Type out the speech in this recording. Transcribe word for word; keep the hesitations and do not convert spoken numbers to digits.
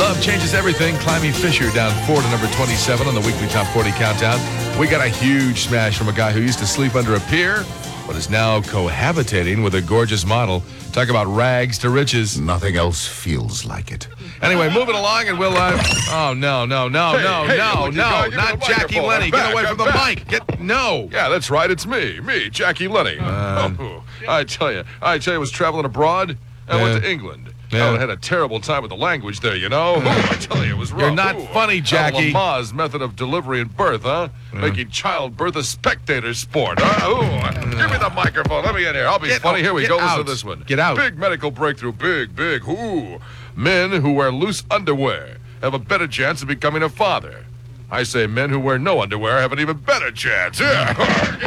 Love changes everything. Climby Fisher down four to number twenty-seven on the weekly top forty countdown. We got a huge smash from a guy who used to sleep under a pier, but is now cohabitating with a gorgeous model. Talk about rags to riches. Nothing else feels like it. Anyway, moving along, and we'll, uh, oh, no, no, no, Hey, no, hey, no, look, you no, got- you got not a Jackie microphone. Lenny. I'm Get back, away from I'm the back. mic. Get, no. Yeah, that's right. It's me, me, Jackie Lenny. Oh, I tell you, I tell you, I was traveling abroad. I Yeah. went to England. Yeah. I had a terrible time with the language there, you know. Ooh, I tell you, it was rough. You're not Ooh, funny, Jackie. Lama's method of delivery and birth, huh? Making childbirth a spectator sport, huh? Ooh, give me the microphone. Let me in here. I'll be Get funny. out. Here we Get go. out. Listen to this one. Get out. Big medical breakthrough. Big, big. Ooh. Men who wear loose underwear have a better chance of becoming a father. I say men who wear no underwear have an even better chance. Yeah.